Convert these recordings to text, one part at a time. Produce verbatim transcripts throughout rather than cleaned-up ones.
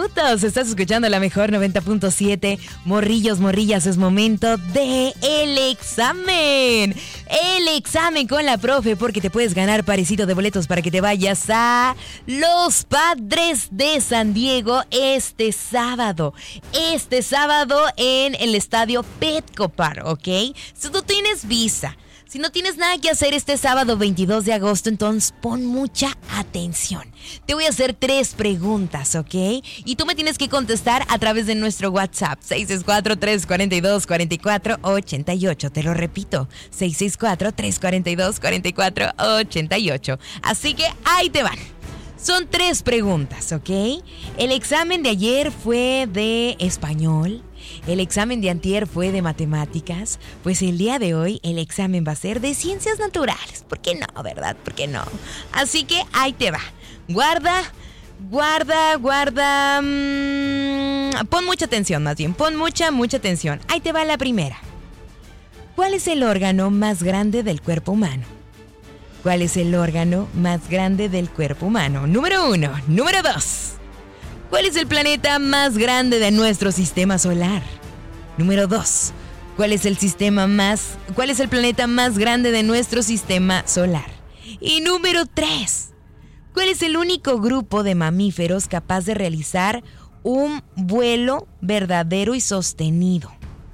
cortos. Estás escuchando la mejor noventa punto siete. Morrillos, morrillas, es momento de el examen. El examen con la profe, porque te puedes ganar parecito de boletos para que te vayas a Los Padres de San Diego este sábado. Este sábado en el estadio Petco Park, ¿ok? Si tú tienes visa, si no tienes nada que hacer este sábado veintidós de agosto, entonces pon mucha atención. Te voy a hacer tres preguntas, ¿ok? Y tú me tienes que contestar a través de nuestro WhatsApp, seis seis cuatro, tres cuatro dos, cuatro cuatro ocho ocho. Te lo repito, seis seis cuatro, tres cuatro dos, cuatro cuatro ocho ocho. Así que ahí te van. Son tres preguntas, ¿ok? El examen de ayer fue de español. El examen de antier fue de matemáticas. Pues el día de hoy el examen va a ser de ciencias naturales. ¿Por qué no, verdad? ¿Por qué no? Así que ahí te va. Guarda, guarda, guarda. Mmm, pon mucha atención, más bien. Pon mucha, mucha atención. Ahí te va la primera. ¿Cuál es el órgano más grande del cuerpo humano? ¿Cuál es el órgano más grande del cuerpo humano? Número uno. Número dos. ¿Cuál es el planeta más grande de nuestro sistema solar? Número dos. ¿Cuál es el sistema más, cuál es el planeta más grande de nuestro sistema solar? Y número tres. ¿Cuál es el único grupo de mamíferos capaz de realizar un vuelo verdadero y sostenido?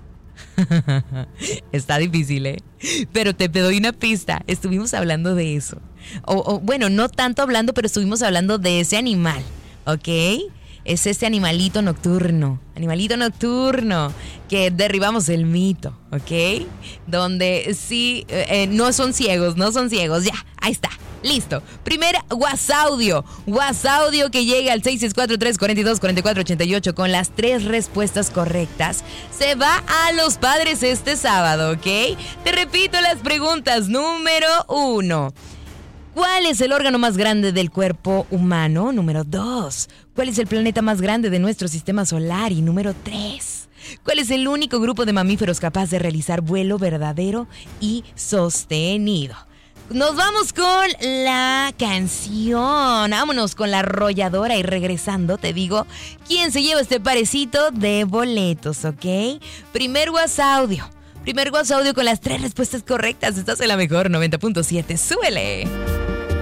Está difícil, ¿eh? Pero te doy una pista. Estuvimos hablando de eso. O, o bueno, no tanto hablando, pero estuvimos hablando de ese animal, ¿ok? Es este animalito nocturno, animalito nocturno, que derribamos el mito, ¿ok? Donde sí, eh, no son ciegos, no son ciegos, ya, ahí está, listo. Primer WhatsAudio, WhatsAudio que llega al seis seis cuatro, tres cuatro dos, cuatro cuatro ocho ocho con las tres respuestas correctas, se va a Los Padres este sábado, ¿ok? Te repito las preguntas, número uno. ¿Cuál es el órgano más grande del cuerpo humano? Número dos. ¿Cuál es el planeta más grande de nuestro sistema solar? Y número tres. ¿Cuál es el único grupo de mamíferos capaz de realizar vuelo verdadero y sostenido? Nos vamos con la canción. Vámonos con la arrolladora y regresando te digo quién se lleva este parecito de boletos, ¿ok? Primer WhatsAudio. Primer WhatsAudio con las tres respuestas correctas. Estás en la mejor noventa punto siete. ¡Súbele!